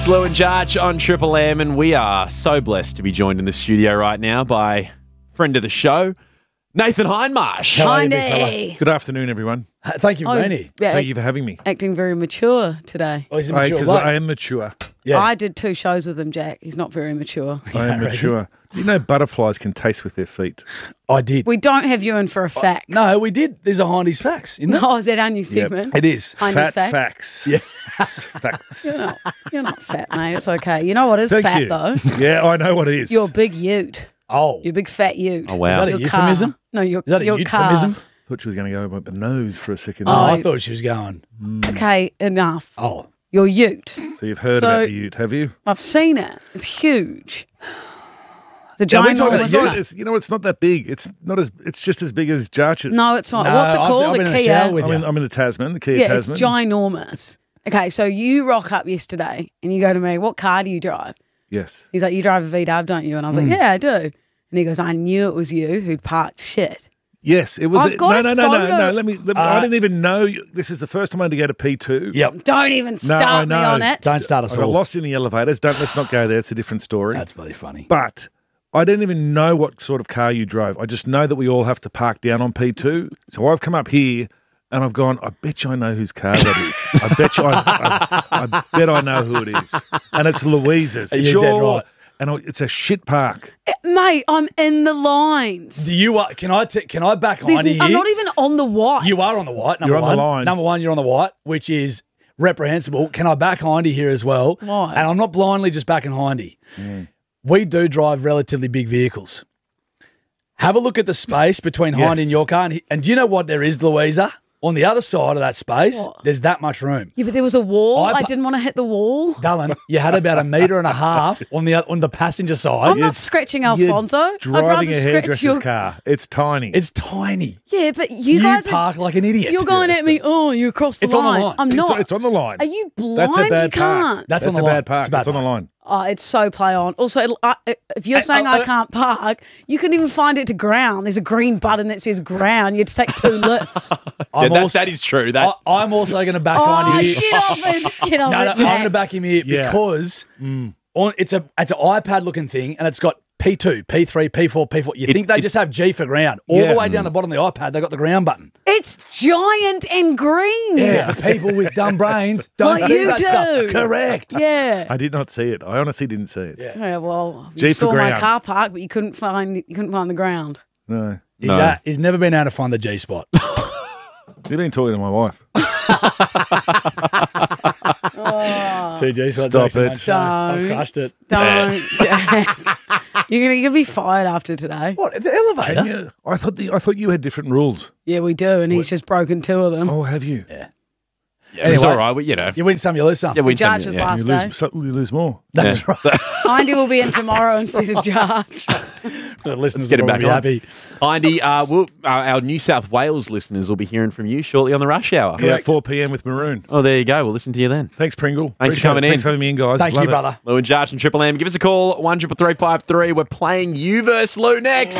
Lou and Jarch on Triple M, and we are so blessed to be joined in the studio right now by friend of the show, Nathan Hindmarsh. How are you, big Hindy. fella? Good afternoon, everyone. Thank you, Rainey. Yeah, Thank you for having me. acting very mature today. Oh, he's a mature Because bloke. I am mature. Yeah. I did 2 shows with him, Jack. He's not very mature. I am mature. Do you know butterflies can taste with their feet? I did. We don't have you in for a fact. No, we did. There's a Hindy's facts. Isn't No, is that our new segment? It is. Hindy's Fat facts? facts. Yeah. Facts. You're not fat, mate. It's okay. You know what is Thank fat, you. though? Yeah, I know what it is. You're a big ute. Oh. You're a big fat ute. Oh, wow. Is that a Your euphemism? car. No, your, Is that a your euphemism? car. Thought she was going to go about the nose for a second. Oh, I thought she was going. Okay, enough. Oh. Your ute. So you've heard about the ute, have you? I've seen it. It's huge. The Yeah, we're giant talking about It's Yeah. not, it's not that big. It's not as. It's just as big as Jarch's. No, it's not. No, What's it I've called? been The in the shower Kia. with you. I'm in the Tasman, the Kia Yeah, it's Tasman. ginormous. Okay, so you rock up yesterday and you go to me, what car do you drive? Yes. He's like, you drive a VW, don't you? And I was like, yeah, I do. And he goes, I knew it was you who'd parked shit. Yes, it was. I've got no. a photo. Let me. I didn't even know. This is the first time I had to go to P2. Yep. Don't even I start me know. on it. Don't start us I got all. lost in the elevators. Let's not go there. It's a different story. That's bloody funny. But I didn't even know what sort of car you drove. I just know that we all have to park down on P2. So I've come up here and I've gone, I bet you I know whose car that is. I bet you I bet I know who it is. And it's Louisa's. It's You're dead right. And it's a shit park. Mate, I'm in the lines. Do you can I back There's- Hindy here? I'm not even on the white. You are on the white. Number You're on one. the line. Number one, you're on the white, which is reprehensible. Can I back Hindy here as well? Why? And I'm not blindly just backing Hindy. We do drive relatively big vehicles. Have a look at the space between Yes. Hindy and your car. And do you know what there is, Louisa? On the other side of that space, What? there's that much room. Yeah, but there was a wall. I I pa- didn't want to hit the wall. Darling, you had about 1.5 meters on the passenger side. I'm not scratching Alfonso. I'd Driving rather a scratch hairdresser's your... car. It's tiny. It's tiny. Yeah, but you You guys park like an idiot. You're going at me, oh, you crossed the It's on the line. line. I'm not. It's on the line. Are you blind? That's a bad you park. can't. That's on a the bad line. park. It's a bad It's on the park. line. Oh, it's so play on. Also, if you're saying I can't park, you couldn't even find it to ground. There's a green button that says ground. You had to take 2 lifts. That is true. I'm also going to back Oh, Hindy here. get off it. Get off No, it, I'm Jack. going to back him here Yeah. because it's an iPad looking thing and it's got P2, P3, P4, P4. You think they just have G for ground. All the way down the bottom of the iPad, they got the ground button. It's giant and green. Yeah, but people with dumb brains don't Like see you that stuff. do. Correct. Yeah. I did not see it. I honestly didn't see it. Yeah, well, G you for saw my ground. car park, but you couldn't find the ground. No. He's never been able to find the G spot. You've been talking to my wife. 2 G Stop spots. it. I crushed it. Don't. You'll be fired after today. What? The elevator? Yeah. I thought you had different rules. Yeah, we do, and he's just broken 2 of them. Oh, have you? Yeah. Yeah, it's Anyway. all right. But, you know, You win some, you lose some. yeah, we Judge is last You day. lose more. That's right. Hindy will be in tomorrow instead of Judge. The listeners Get him will back be on. happy. Hindy, our New South Wales listeners will be hearing from you shortly on the Rush Hour. Yeah, 4 p.m. with Maroon. Oh, there you go. We'll listen to you then. Thanks, Pringle. Thanks for Appreciate coming it. in. Thanks for having me in, guys. Thank Love you, it. brother. Lou and Jarch and Triple M. Give us a call, 13353. We're playing You vs. Lou next.